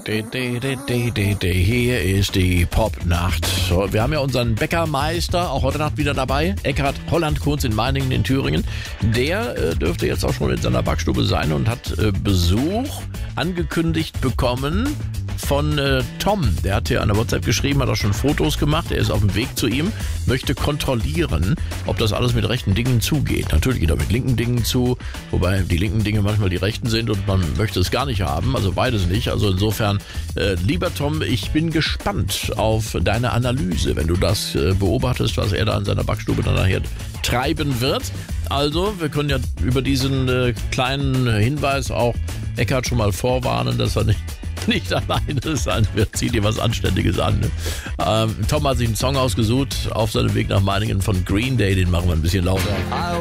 Hier ist die Popnacht. So, wir haben ja unseren Bäckermeister auch heute Nacht wieder dabei. Eckhard Holland-Kunz in Meiningen in Thüringen. Der dürfte jetzt auch schon in seiner Backstube sein und hat Besuch angekündigt bekommen von Tom. Der hat hier an der WhatsApp geschrieben, hat auch schon Fotos gemacht. Er ist auf dem Weg zu ihm, möchte kontrollieren, ob das alles mit rechten Dingen zugeht. Natürlich geht er mit linken Dingen zu, wobei die linken Dinge manchmal die rechten sind und man möchte es gar nicht haben, also beides nicht. Also insofern, lieber Tom, ich bin gespannt auf deine Analyse, wenn du das beobachtest, was er da in seiner Backstube dann nachher treiben wird. Also, wir können ja über diesen kleinen Hinweis auch Eckhard schon mal vorwarnen, dass er nicht alleine sein wird. Zieh dir was Anständiges an. Ne? Tom hat sich einen Song ausgesucht auf seinem Weg nach Meiningen von Green Day. Den machen wir ein bisschen lauter.